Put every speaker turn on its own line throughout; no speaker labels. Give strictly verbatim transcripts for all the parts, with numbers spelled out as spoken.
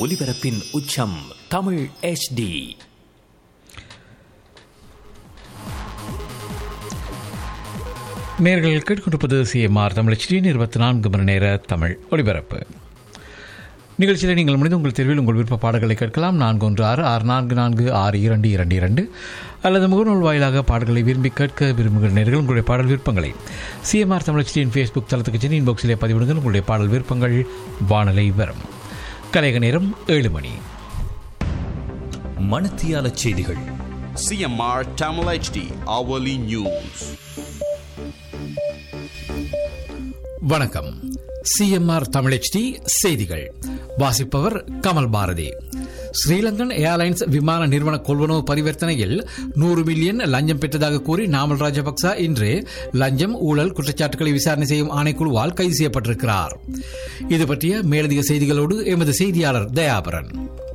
ஒலிபரப்பின் உச்சம் Tamil H D.
நேர்கள் கேட்டுக்கொண்டிருப்பது சிஎம்ஆர் தமிழ் எச் டி இருபத்தி நான்கு மணி நேர தமிழ் ஒலிபரப்பு நிகழ்ச்சியில் நீங்கள் முடிந்த உங்கள் தேர்வில் உங்கள் விருப்ப பாடல்களை கேட்கலாம். நான்கு ஒன்று ஆறு ஆறு நான்கு நான்கு ஆறு இரண்டு இரண்டு இரண்டு அல்லது முகநூல் வாயிலாக பாடல்களை விரும்பி கேட்க விரும்புகிற நேர்கள் உங்களுடைய பாடல் விருப்பங்களை சிஎம்ஆர் தமிழ் எச் டியின் ஃபேஸ்புக் தளத்துக்கு சென்று இன்பாக்ஸிலே பதிவிடுங்கள். உங்களுடைய பாடல் விருப்பங்கள் வானலை வரும். கலைக நேரம் ஏழு மணி.
மணத்தியால செய்திகள்.
CMR Tamil H D hourly news.
வணக்கம். சிஎம்ஆர் தமிழ் எச் டி செய்திகள் வாசிப்பவர் கமல் பாரதி. ஸ்ரீலங்கன் ஏர்லைன்ஸ் விமான நிறுவன கொள்வனவு பரிவர்த்தனையில் நூறு மில்லியன் லஞ்சம் பெற்றதாக கூறி நாமல் ராஜபக்ச இன்று லஞ்சம் ஊழல் குற்றச்சாட்டுகளை விசாரணை செய்யும் ஆணைக்குழுவால் கைது செய்யப்பட்டிருக்கிறார். இது பற்றிய மேலதிக செய்திகளோடு எமது செய்தியாளர் தயாபரன்.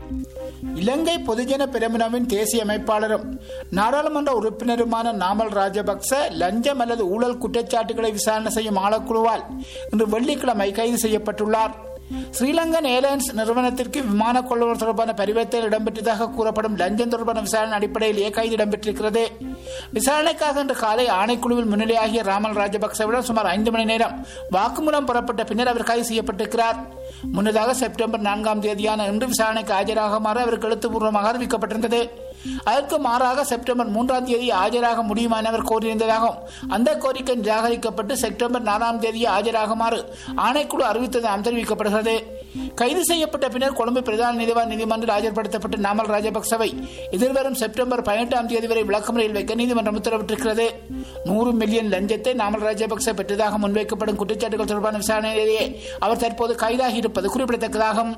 இலங்கை பொதுஜன பெரமுனவின் தேசிய அமைப்பாளரும் நாடாளுமன்ற உறுப்பினருமான நாமல் ராஜபக்ச லஞ்சம் அல்லது ஊழல் குற்றச்சாட்டுகளை விசாரணை செய்யும் ஆணைக்குழுவால் இன்று வெள்ளிக்கிழமை கைது செய்யப்பட்டுள்ளார். ஸ்ரீலங்கன் ஏர்லைன்ஸ் நிறுவனத்திற்கு விமான கொள்வனவு தொடர்பான பரிவர்த்தனை இடம்பெற்றதாக கூறப்படும் லஞ்சம் தொடர்பான விசாரணை அடிப்படையில் கைது இடம்பெற்றிருக்கிறது. விசாரணைக்காக இன்று காலை ஆணைக்குழுவில் முன்னிலையாகிய ராமல் ராஜபக்சவிடம் சுமார் ஐந்து மணி நேரம் வாக்குமூலம் பெறப்பட்ட பின்னர் அவர் கைது செய்யப்பட்டிருக்கிறார். முன்னதாக செப்டம்பர் நான்காம் தேதியான இன்று விசாரணைக்கு ஆஜராகுமாறு அவருக்கு எழுத்துப்பூர்வமாக அறிவிக்கப்பட்டிருந்தது. அதற்கு மாறாக செப்டம்பர் மூன்றாம் தேதி ஆஜராக முடியுமா என அவர் கோரியிருந்ததாகவும் அந்த கோரிக்கை நிராகரிக்கப்பட்டு செப்டம்பர் நாலாம் தேதி ஆஜராகுமாறு ஆணைக்குழு அறிவித்ததாகவும் தெரிவிக்கப்படுகிறது. கைது செய்யப்பட்ட பின்னர் கொழும்பு பிரதான நீதிவான் நீதிமன்றில் ஆஜர்படுத்தப்பட்ட நாமல் ராஜபக்சவை எதிர்வரும் செப்டம்பர் பதினெட்டாம் தேதி வரை விளக்கமறையில் வைக்க நீதிமன்றம் உத்தரவிட்டிருக்கிறது. நூறு மில்லியன் லஞ்சத்தை நாமல் ராஜபக்ச பெற்றதாக முன்வைக்கப்படும் குற்றச்சாட்டுகள் தொடர்பான விசாரணையிலேயே அவர் தற்போது கைதாகி இருப்பது குறிப்பிடத்தக்கதாகும்.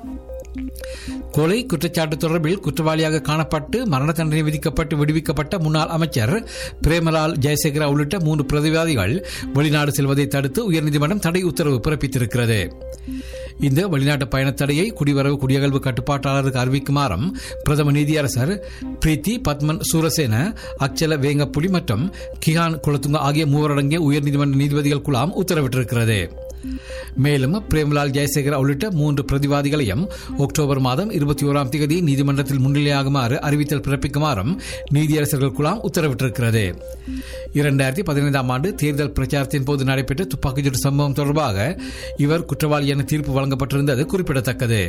கொலை குற்றச்சாட்டு தொடர்பில் குற்றவாளியாக காணப்பட்டு மரண தண்டனை விதிக்கப்பட்டு விடுவிக்கப்பட்ட முன்னாள் அமைச்சர் பிரேமலால் ஜெயசேகர உள்ளிட்ட மூன்று பிரதிவாதிகள் வெளிநாடு செல்வதை தடுத்து உயர்நீதிமன்றம் தடை உத்தரவு பிறப்பித்திருக்கிறது. இந்த வெளிநாட்டு பயண தடையை குடிவரவு குடியகல்வு கட்டுப்பாட்டாளருக்கு அறிவிக்குமாறும் பிரதம நீதியரசர் பிரீத்தி பத்மன் சூரசேன, அச்சல வேங்கப்புலி மற்றும் கிஹான் குலத்துங்க ஆகிய மூவரடங்கிய உயர்நீதிமன்ற நீதிபதிகள் குழாம் உத்தரவிட்டிருக்கிறது. மேலும் பிரேமலால் ஜெயசேகர உள்ளிட்ட மூன்று பிரதிவாதிகளையும் அக்டோபர் மாதம் இருபத்தி ஓராம் தேதி நீதிமன்றத்தில் முன்னிலையாகுமாறு அறிவித்தல் பிறப்பிக்குமாறும் நீதியரசர்கள் குழாம் உத்தரவிட்டிருக்கிறது. இரண்டாயிரத்தி பதினைந்தாம் ஆண்டு தேர்தல் பிரச்சாரத்தின் போது நடைபெற்ற துப்பாக்கிச்சூடு சம்பவம் தொடர்பாக இவர் குற்றவாளி என தீர்ப்பு வழங்கப்பட்டிருந்தது குறிப்பிடத்தக்கது.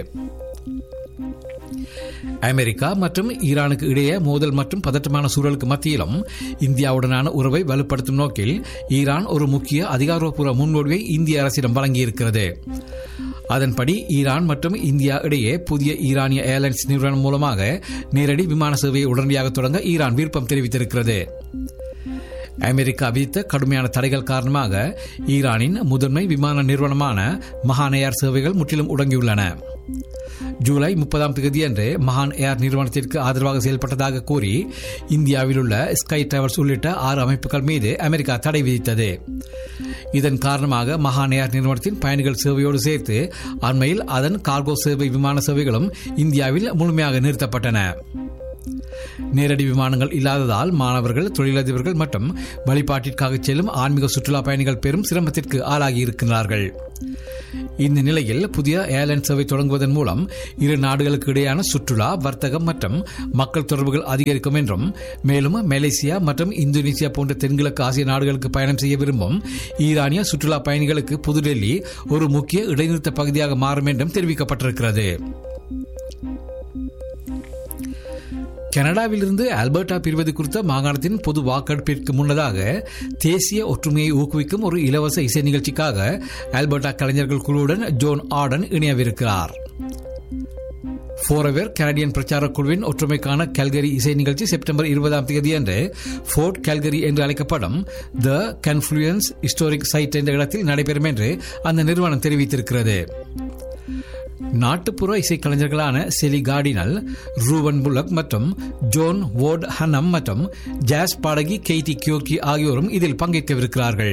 அமெரிக்கா மற்றும் ஈரானுக்கு இடையே மோதல் மற்றும் பதற்றமான சூழலுக்கு மத்தியிலும் இந்தியாவுடனான உறவை வலுப்படுத்தும் நோக்கில் ஈரான் ஒரு முக்கிய அதிகாரப்பூர்வ முன்மொழிவை இந்திய அரசிடம் வழங்கியிருக்கிறது. அதன்படி ஈரான் மற்றும் இந்தியா இடையே புதிய ஈரானிய ஏர்லைன்ஸ் நிறுவனம் மூலமாக நேரடி விமான சேவையை உடனடியாக தொடங்க ஈரான் விருப்பம் தெரிவித்திருக்கிறது. அமெரிக்கா விதித்த கடுமையான தடைகள் காரணமாக ஈரானின் முதன்மை விமான நிறுவனமான மகான் ஏர் சேவைகள் முற்றிலும் முடங்கியுள்ளன. ஜூலை முப்பதாம் தேதி அன்று மகான் ஏர் நிறுவனத்திற்கு ஆதரவாக செயல்பட்டதாக கூறி இந்தியாவில் உள்ள ஸ்கை டிராவல்ஸ் உள்ளிட்ட ஆறு அமைப்புகள் மீது அமெரிக்கா தடை விதித்தது. இதன் காரணமாக மகான் ஏர் நிறுவனத்தின் பயணிகள் சேவையோடு சேர்த்து அண்மையில் அதன் கார்கோ சேவை விமான சேவைகளும் இந்தியாவில் முழுமையாக நிறுத்தப்பட்டன. நேரடி விமானங்கள் இல்லாததால் மாணவர்கள், தொழிலதிபர்கள் மற்றும் வழிபாட்டிற்காக செல்லும் ஆன்மீக சுற்றுலா பயணிகள் பெரும் சிரமத்திற்கு ஆளாகி இருக்கிறார்கள். இந்த நிலையில் புதிய ஏர்லைன் சேவை தொடங்குவதன் மூலம் இரு நாடுகளுக்கு இடையான சுற்றுலா, வர்த்தகம் மற்றும் மக்கள் தொடர்புகள் அதிகரிக்கும் என்றும், மேலும் மலேசியா மற்றும் இந்தோனேசியா போன்ற தென்கிழக்கு ஆசிய நாடுகளுக்கு பயணம் செய்ய விரும்பும் ஈரானிய சுற்றுலா பயணிகளுக்கு புதுடெல்லி ஒரு முக்கிய இடைநிறுத்த பகுதியாக மாறும் என்றும் தெரிவிக்கப்பட்டிருக்கிறது. கனடாவிலிருந்து ஆல்பர்டா பிரிவது குறித்த மாகாணத்தின் பொது வாக்கெடுப்பிற்கு முன்னதாக தேசிய ஒற்றுமையை ஊக்குவிக்கும் ஒரு இலவச இசை நிகழ்ச்சிக்காக ஆல்பர்டா கலைஞர்கள் குழுவுடன் ஜோன் ஆர்டன் இணையவிருக்கிறார். ஃபோரெவர் கனடியன் பிரச்சார குழுவின் ஒற்றுமைக்கான கல்கரி இசை நிகழ்ச்சி செப்டம்பர் இருபதாம் தேதி அன்று ஃபோர்ட் கல்கரி என்று அழைக்கப்படும் த கன்ஃப்ளூயன்ஸ் ஹிஸ்டாரிக் சைட் என்ற இடத்தில் நடைபெறும் என்று அந்த நிறுவனம் தெரிவித்திருக்கிறது. நாட்டுப்புற இசைக்கலைஞர்களான செலி கார்டினல், ரூவன் புல்லக் மற்றும் ஜோன் வோர்ட் ஹனம் மற்றும் ஜாஸ் பாடகி கெய்டி கியோர்கி ஆகியோரும் இதில் பங்கேற்கவிருக்கிறார்கள்.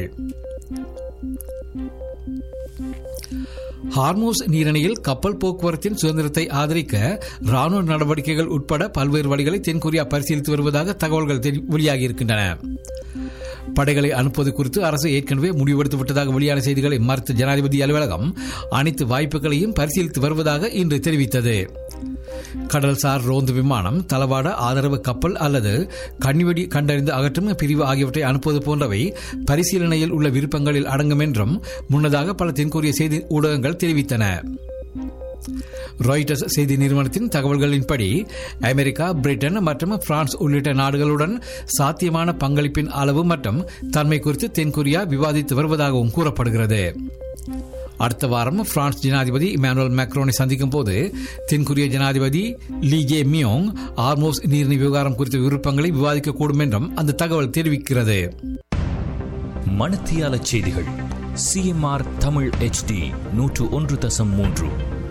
ஹார்மூஸ் நீரிணையில் கப்பல் போக்குவரத்தின் சுதந்திரத்தை ஆதரிக்க ராணுவ நடவடிக்கைகள் உட்பட பல்வேறு வழிகளை தென்கொரியா பரிசீலித்து வருவதாக தகவல்கள் வெளியாகியிருக்கின்றன. படைகளை அனுப்புவது குறித்து அரசு ஏற்கனவே முடிவெடுத்து விட்டதாக வெளியான செய்திகளை மறுத்த ஜனாதிபதி அலுவலகம் அனைத்து வாய்ப்புகளையும் பரிசீலித்து வருவதாக இன்று தெரிவித்தது. கடல்சார் ரோந்து விமானம், தளவாட ஆதரவு கப்பல் அல்லது கண்ணிவெடி கண்டறிந்து அகற்றும் பிரிவு ஆகியவற்றை அனுப்புவது போன்றவை பரிசீலனையில் உள்ள விருப்பங்களில் அடங்கும் என்றும் முன்னதாக பல தென்கொரிய செய்தி ஊடகங்கள் தெரிவித்தன. ராய்டர்ஸ் செய்தி நிறுவனத்தின் தகவல்களின்படி அமெரிக்கா, பிரிட்டன் மற்றும் பிரான்ஸ் உள்ளிட்ட நாடுகளுடன் சாத்தியமான பங்களிப்பின் அளவு மற்றும் தன்மை குறித்து தென்கொரியா விவாதித்து வருவதாகவும் கூறப்படுகிறது. அடுத்த வாரம் பிரான்ஸ் ஜனாதிபதி இமானுவேல் மேக்ரோனை சந்திக்கும் போது தென்கொரிய ஜனாதிபதி லீ ஜே மியோங் ஆர்மோஸ் நீர்நிலை விவகாரம் குறித்த விருப்பங்களை விவாதிக்கக்கூடும் என்றும் அந்த தகவல் தெரிவிக்கிறது.
மணத்தியால செய்திகள் சிஎம்ஆர் தமிழ் எச்டி நூற்று ஒன்று தசம் மூன்று.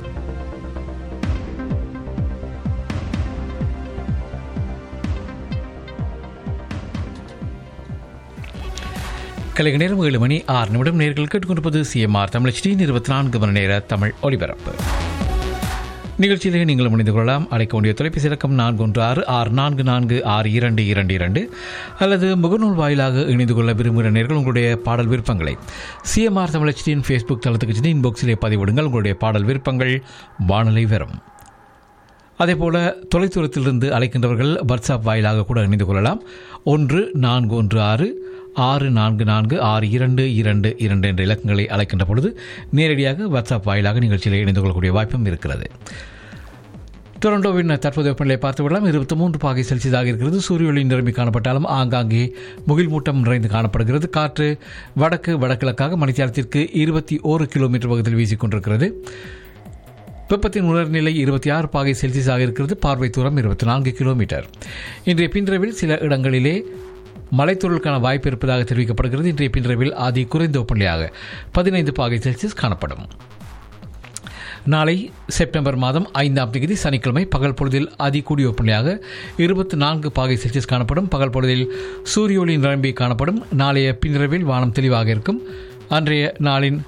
கலைஞர் நேரம் ஏழு மணி ஆறு நிமிடம். நேர்கள் கேட்டுக்கொண்டிருப்பது சிஎம்ஆர் தமிழ் எச்டி இருபத்தி நான்கு மணி நேர தமிழ் ஒலிபரப்பு நிகழ்ச்சியிலே நீங்கள் இணைந்து கொள்ளலாம். அழைக்க வேண்டிய தொலைபேசி இலக்கம் நான்கு ஒன்று ஆறு ஆறு நான்கு நான்கு ஆறு இரண்டு இரண்டு இரண்டு அல்லது முகநூல் வாயிலாக இணைந்து கொள்ள விரும்புகிற நேர்கள் உங்களுடைய பாடல் விருப்பங்களை சிஎம்ஆர் தமிழ் எச்டியின் ஃபேஸ்புக் தளத்துக்கு சென்று இன்பாக்ஸிலே பதிவிடுங்கள். உங்களுடைய பாடல் விருப்பங்கள் வானொலி வரும். அதேபோல தொலைதூரத்திலிருந்து அழைக்கின்றவர்கள் வாட்ஸ்அப் வாயிலாக கூட இணைந்து கொள்ளலாம். ஒன்று நான்கு ஒன்று ஆறு ஆறு நான்கு நான்கு ஆறு இரண்டு இரண்டு இரண்டு என்ற இலக்கங்களை அழைக்கின்ற பொழுது நேரடியாக வாட்ஸ்அப் வாயிலாக நிகழ்ச்சியில் இணைந்து கொள்ளக்கூடிய வாய்ப்பும் இருக்கிறது. டொரண்டோவின் தற்போதைய வெப்பநிலை பார்த்து விடலாம். இருபத்தி மூன்று பாகை செல்சியஸாக இருக்கிறது. சூரிய ஒளி நிரம்பி காணப்பட்டாலும் ஆங்காங்கே முகில் மூட்டம் நிறைந்து காணப்படுகிறது. காற்று வடக்கு வடகிழக்காக மணித்தியாலத்திற்கு இருபத்தி ஓரு கிலோமீட்டர் வேகத்தில் வீசிக்கொண்டிருக்கிறது. வெப்பத்தின் உணர்நிலை இருபத்தி ஆறு பாகை செல்சியஸாக இருக்கிறது. பார்வை தூரம் இருபத்தி நான்கு கிலோமீட்டர். இன்றைய பின்ரவில் சில இடங்களிலே மழைத்தூரலுக்கான வாய்ப்பு இருப்பதாக தெரிவிக்கப்படுகிறது. இன்றைய பின்ரவில் அதி குறைந்த வெப்பநிலையாக பதினைந்து பாகை செல்சியஸ் காணப்படும். நாளை செப்டம்பர் மாதம் ஐந்தாம் தேதி சனிக்கிழமை பகல் பொழுதில் அதி கூடிய வெப்பநிலையாக இருபத்தி நான்கு பாகை செல்சியஸ் காணப்படும். பகல் பொழுதில் சூரிய ஒளி நிரம்பி காணப்படும். நாளைய பின்ரவில் வானம் தெளிவாக இருக்கும். அன்றைய நாளின்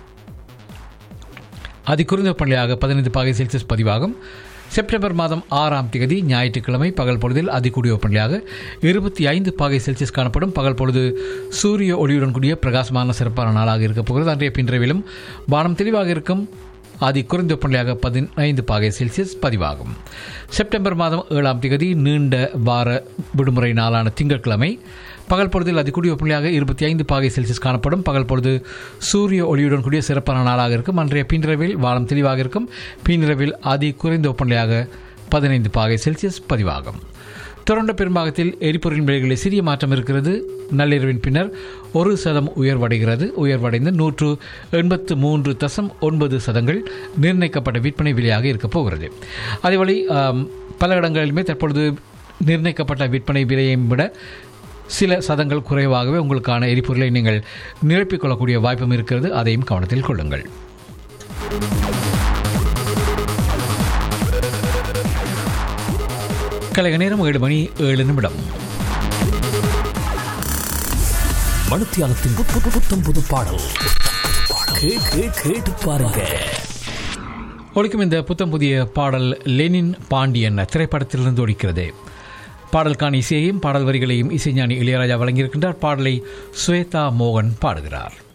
அதி குறைந்த வெப்பநிலையாக பதினைந்து பாகை செல்சியஸ் பதிவாகும். செப்டம்பர் மாதம் ஆறாம் தேதி ஞாயிற்றுக்கிழமை பகல் பொழுதில் அதிகூடிய வெப்பநிலையாக இருபத்தி ஐந்து பாகை செல்சியஸ் காணப்படும். பகல் பொழுது சூரிய ஒளியுடன் கூடிய பிரகாசமான சிறப்பான நாளாக இருக்கப் போகிறது. அன்றைய பின்ரவிலும் வானம் தெளிவாக இருக்கும். அதி குறைந்த வெப்பநிலையாக பதினைந்து பாகை செல்சியஸ் பதிவாகும். செப்டம்பர் மாதம் ஏழாம் தேதி நீண்ட வார விடுமுறை நாளான திங்கட்கிழமை பகல் பொழுதில் அதிகூடிய வெப்பநிலையாக இருபத்தி ஐந்து பாகை செல்சியஸ் காணப்படும். பகல் பொழுது சூரிய ஒளியுடன் கூடிய சிறப்பான நாளாக இருக்கும். அன்றைய பின்ரவில் வானம் தெளிவாக இருக்கும். பின்ரவில் அதி குறைந்த வெப்பநிலையாக பதினைந்து பாகை செல்சியஸ் பதிவாகும். டொரண்டோ பெரும்பாகத்தில் எரிபொருளின் விலைகளில் சிறிய மாற்றம் இருக்கிறது. நள்ளிரவின் பின்னர் ஒரு சதம் உயர்வடைகிறது. உயர்வடைந்து நூற்று எண்பத்து மூன்று தசம் ஒன்பது சதங்கள் நிர்ணயிக்கப்பட்ட விற்பனை விலையாக இருக்கப் போகிறது. அதேபோல பல இடங்களிலுமே தற்பொழுது நிர்ணயிக்கப்பட்ட விற்பனை விலையை விட சில சதங்கள் குறைவாகவே உங்களுக்கான எரிபொருளை நீங்கள் நிரப்பிக்கொள்ளக்கூடிய வாய்ப்பும் இருக்கிறது. அதையும் கவனத்தில் கொள்ளுங்கள். கலைக நேரம் ஏழு மணி ஏழு நிமிடம்.
மணத்தியாலத்தின் புத்தம் புது பாடல் கேட்டு பாருங்க.
ஒழிக்கும் இந்த புத்தம் புதிய பாடல் லெனின் பாண்டியன் திரைப்படத்திலிருந்து ஒழிக்கிறது. பாடலுக்கான இசையையும் பாடல் வரிகளையும் இசைஞானி இளையராஜா வழங்கியிருக்கின்றார். பாடலை ஸ்வேதா மோகன் பாடுகிறார்.